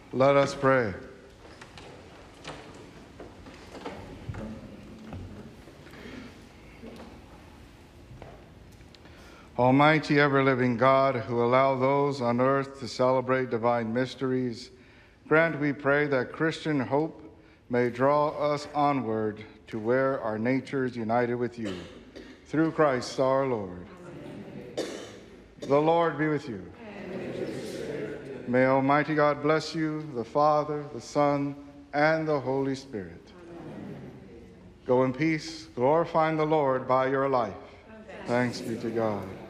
Let us pray. Almighty, ever-living God, who allow those on earth to celebrate divine mysteries, grant, we pray, that Christian hope may draw us onward to where our nature is united with you. Through Christ our Lord. Amen. The Lord be with you. And with your spirit. May Almighty God bless you, the Father, the Son, and the Holy Spirit. Amen. Go in peace, glorifying the Lord by your life. Thanks be to God.